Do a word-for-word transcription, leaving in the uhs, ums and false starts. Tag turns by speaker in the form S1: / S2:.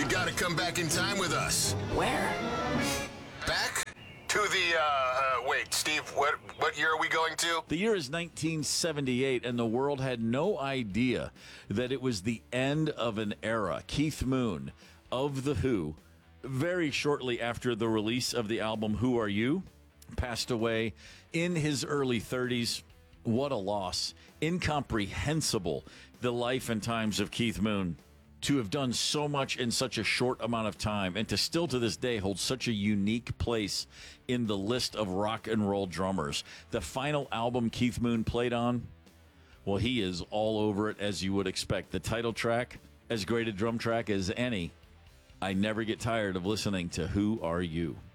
S1: You got to come back in time with us.
S2: Where?
S1: Back to the, uh, uh, wait, Steve, what, what year are we going to?
S3: The year is nineteen seventy-eight, and the world had no idea that it was the end of an era. Keith Moon of The Who, very shortly after the release of the album Who Are You, passed away in his early thirties. What a loss. Incomprehensible, the life and times of Keith Moon. To have done so much in such a short amount of time, and to still to this day hold such a unique place in the list of rock and roll drummers. The final album Keith Moon played on, well, he is all over it, as you would expect. The title track, as great a drum track as any. I never get tired of listening to Who Are You.